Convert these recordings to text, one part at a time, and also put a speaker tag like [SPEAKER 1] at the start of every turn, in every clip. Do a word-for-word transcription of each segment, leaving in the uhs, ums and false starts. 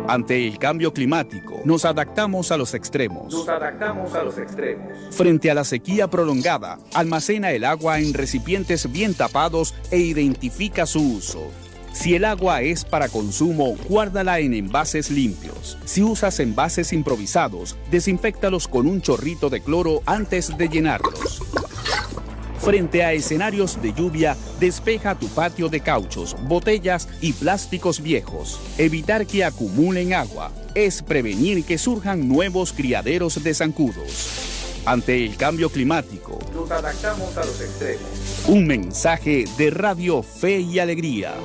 [SPEAKER 1] Ante el cambio climático, nos adaptamos a los extremos.
[SPEAKER 2] Nos adaptamos a los extremos.
[SPEAKER 1] Frente a la sequía prolongada, almacena el agua en recipientes bien tapados e identifica su uso. Si el agua es para consumo, guárdala en envases limpios. Si usas envases improvisados, desinféctalos con un chorrito de cloro antes de llenarlos. Frente a escenarios de lluvia, despeja tu patio de cauchos, botellas y plásticos viejos. Evitar que acumulen agua es prevenir que surjan nuevos criaderos de zancudos. Ante el cambio climático,
[SPEAKER 2] nos adaptamos a los extremos.
[SPEAKER 1] Un mensaje de Radio Fe y Alegría.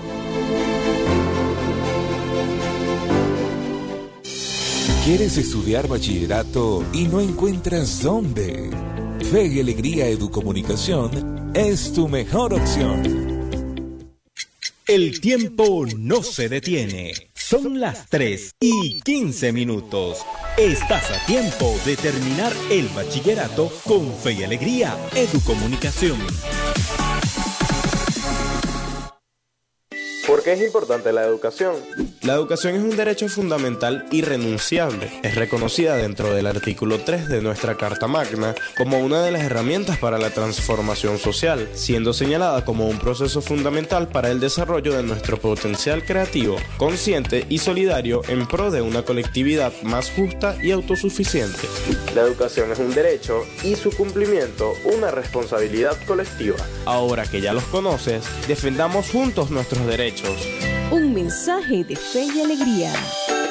[SPEAKER 3] ¿Quieres estudiar bachillerato y no encuentras dónde? Fe y Alegría Educomunicación es tu mejor opción.
[SPEAKER 4] El tiempo no se detiene. Son las tres y quince minutos. Estás a tiempo de terminar el bachillerato con Fe y Alegría Educomunicación.
[SPEAKER 5] ¿Por qué es importante la educación? La educación es un derecho fundamental irrenunciable. Es reconocida dentro del artículo tres de nuestra Carta Magna como una de las herramientas para la transformación social, siendo señalada como un proceso fundamental para el desarrollo de nuestro potencial creativo, consciente y solidario en pro de una colectividad más justa y autosuficiente. La educación es un derecho y su cumplimiento una responsabilidad colectiva. Ahora que ya los conoces, defendamos juntos nuestros derechos.
[SPEAKER 6] Un mensaje de Fe y Alegría.